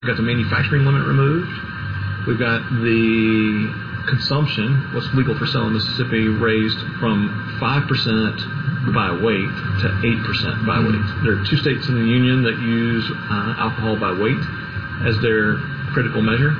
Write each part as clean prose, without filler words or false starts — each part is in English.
We've got the manufacturing limit removed. We've got the consumption, what's legal for sale in Mississippi, raised from 5% by weight to 8% by weight. There are 2 states in the union that use alcohol by weight as their critical measure,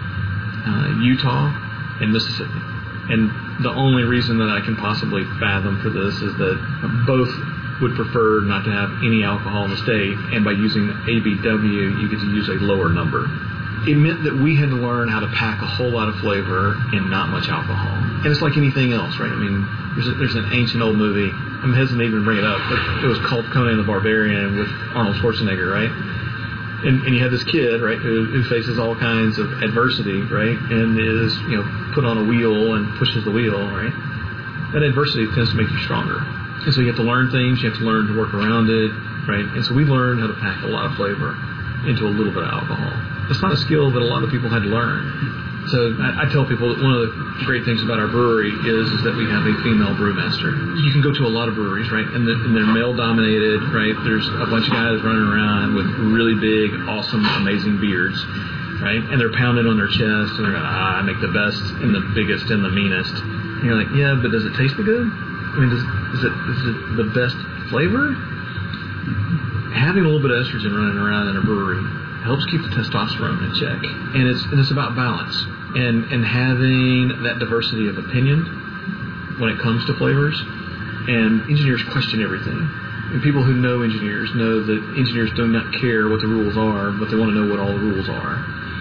Utah and Mississippi. And the only reason that I can possibly fathom for this is that both would prefer not to have any alcohol in the state, and by using ABW, you get to use a lower number. It meant that we had to learn how to pack a whole lot of flavor in not much alcohol. And it's like anything else, right? I mean, there's an ancient old movie, I'm hesitant to even bring it up, but it was called Conan the Barbarian with Arnold Schwarzenegger, right? And you have this kid, right, who faces all kinds of adversity, right, and is, put on a wheel and pushes the wheel, right? That adversity tends to make you stronger. And so you have to learn things, you have to learn to work around it, right? And so we learned how to pack a lot of flavor into a little bit of alcohol. It's not a skill that a lot of people had to learn. So I tell people that one of the great things about our brewery is that we have a female brewmaster. You can go to a lot of breweries, right, and they're male-dominated, right? There's a bunch of guys running around with really big, awesome, amazing beards, right? And they're pounding on their chest, and they're going, I make the best and the biggest and the meanest. And you're like, yeah, but does it taste good? I mean, is it the best flavor? Having a little bit of estrogen running around in a brewery helps keep the testosterone in check. And it's about balance. And having that diversity of opinion when it comes to flavors. And engineers question everything. And people who know engineers know that engineers do not care what the rules are, but they want to know what all the rules are.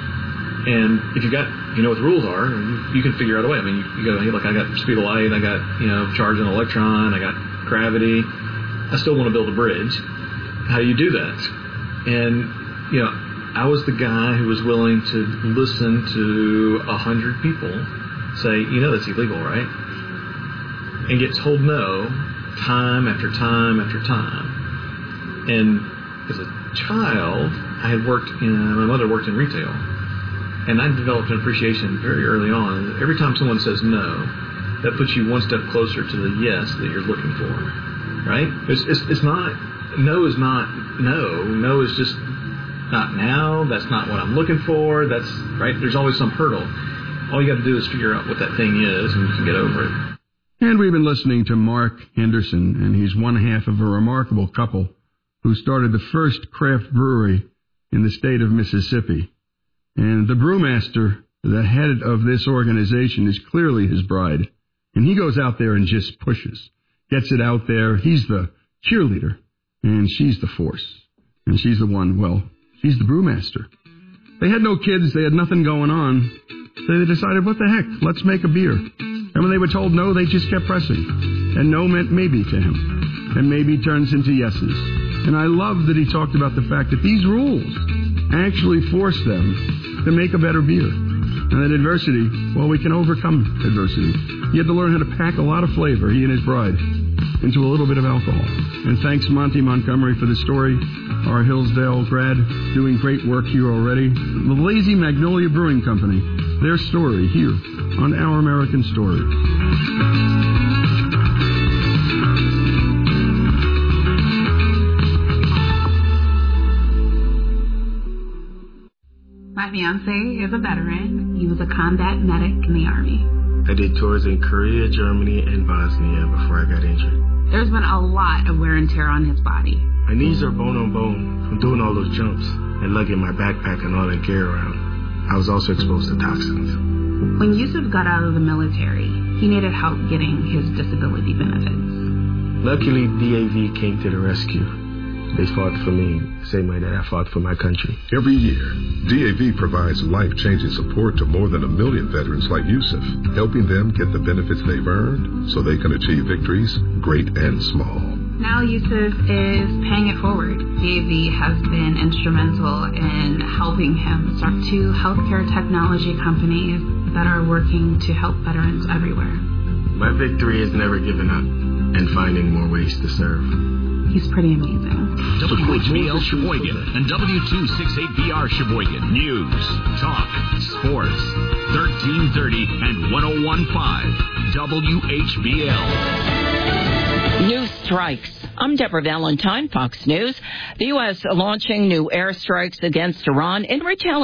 And if you know what the rules are, you can figure out a way. I mean, you go, hey, look, I got speed of light, I got, charge an electron, I got gravity. I still want to build a bridge. How do you do that? And, I was the guy who was willing to listen to 100 people say, that's illegal, right? And get told no time after time after time. And as a child, my mother worked in retail. And I developed an appreciation very early on. Every time someone says no, that puts you one step closer to the yes that you're looking for, right? It's not, no is not no. No is just not now. That's not what I'm looking for. That's right. There's always some hurdle. All you got to do is figure out what that thing is, and you can get over it. And we've been listening to Mark Henderson, and he's one half of a remarkable couple who started the first craft brewery in the state of Mississippi. And the brewmaster, the head of this organization, is clearly his bride. And he goes out there and just pushes, gets it out there. He's the cheerleader, and she's the force. And she's the one, she's the brewmaster. They had no kids. They had nothing going on. So they decided, what the heck, let's make a beer. And when they were told no, they just kept pressing. And no meant maybe to him. And maybe turns into yeses. And I love that he talked about the fact that these rules actually force them to make a better beer. And that adversity, we can overcome adversity. He had to learn how to pack a lot of flavor, he and his bride, into a little bit of alcohol. And thanks, Monty Montgomery, for the story. Our Hillsdale grad doing great work here already. The Lazy Magnolia Brewing Company, their story here on Our American Story. My fiancé is a veteran. He was a combat medic in the Army. I did tours in Korea, Germany, and Bosnia before I got injured. There's been a lot of wear and tear on his body. My knees are bone on bone from doing all those jumps and lugging my backpack and all that gear around. I was also exposed to toxins. When Yusuf got out of the military, he needed help getting his disability benefits. Luckily, DAV came to the rescue. They fought for me, the same way that I fought for my country. Every year, DAV provides life-changing support to more than 1 million veterans like Yusuf, helping them get the benefits they've earned so they can achieve victories, great and small. Now Yusuf is paying it forward. DAV has been instrumental in helping him start 2 healthcare technology companies that are working to help veterans everywhere. My victory is never giving up and finding more ways to serve. He's pretty amazing. WHBL Sheboygan and W268BR Sheboygan. News, talk, sports. 1330 and 1015. WHBL. New strikes. I'm Deborah Valentine, Fox News. The U.S. launching new airstrikes against Iran in retaliation